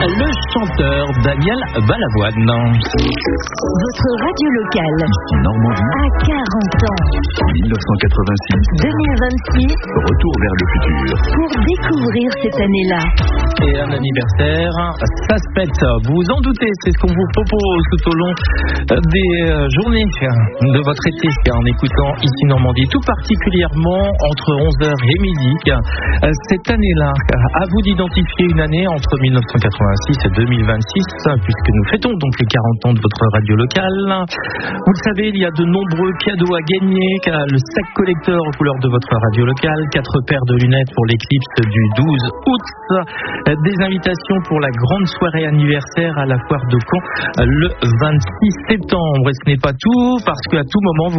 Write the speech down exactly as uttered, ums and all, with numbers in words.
le chanteur Daniel Balavoine. Votre radio locale. Ici Normandie. À quarante ans. mille neuf cent quatre-vingt-six. deux mille vingt-six. Retour vers le futur. Pour découvrir cette année-là. Et un anniversaire, ça se pète. Vous vous en doutez, c'est ce qu'on vous propose tout au long des journées de votre été en écoutant ici Normandie, tout particulièrement entre onze heures et midi. Cette année-là, à vous d'identifier une année entre mille neuf cent quatre-vingt-six et deux mille vingt-six, puisque nous fêtons donc les quarante ans de votre radio locale. Vous le savez, il y a de nombreux cadeaux à gagner, le sac collecteur aux couleurs de votre radio locale, quatre paires de lunettes pour l'éclipse du douze août, des invitations pour la grande soirée anniversaire à la foire de Caen le vingt-six septembre. Et ce n'est pas tout, parce qu'à tout moment, vous